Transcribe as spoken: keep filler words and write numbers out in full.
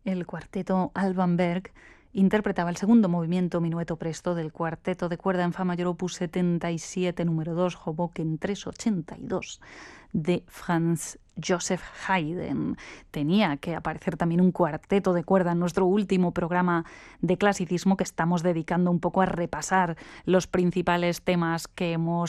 el cuarteto Alban Berg interpretaba el segundo movimiento minueto presto del cuarteto de cuerda en fa mayor opus setenta y siete, número dos, Hoboken trescientos ochenta y dos, de Franz Joseph Haydn. Tenía que aparecer también un cuarteto de cuerda en nuestro último programa de clasicismo, que estamos dedicando un poco a repasar los principales temas que hemos